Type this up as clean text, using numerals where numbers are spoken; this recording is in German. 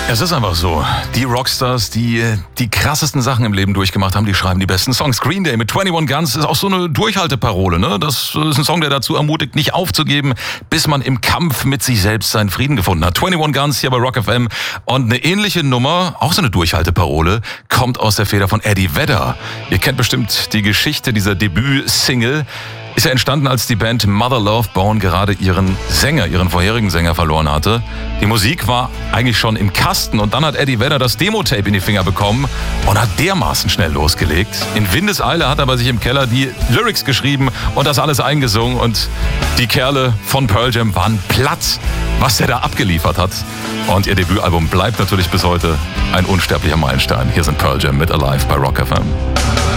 Es ist einfach so. Die Rockstars, die die krassesten Sachen im Leben durchgemacht haben, die schreiben die besten Songs. Green Day mit 21 Guns ist auch so eine Durchhalteparole, ne? Das ist ein Song, der dazu ermutigt, nicht aufzugeben, bis man im Kampf mit sich selbst seinen Frieden gefunden hat. 21 Guns hier bei Rock FM. Und eine ähnliche Nummer, auch so eine Durchhalteparole, kommt aus der Feder von Eddie Vedder. Ihr kennt bestimmt die Geschichte dieser Debüt-Single. Ist ja entstanden, als die Band Mother Love Bone gerade ihren vorherigen Sänger verloren hatte. Die Musik war eigentlich schon im Kasten und dann hat Eddie Vedder das Demo-Tape in die Finger bekommen und hat dermaßen schnell losgelegt. In Windeseile hat er bei sich im Keller die Lyrics geschrieben und das alles eingesungen und die Kerle von Pearl Jam waren platt, was er da abgeliefert hat. Und ihr Debütalbum bleibt natürlich bis heute ein unsterblicher Meilenstein. Hier sind Pearl Jam mit Alive bei Rock FM.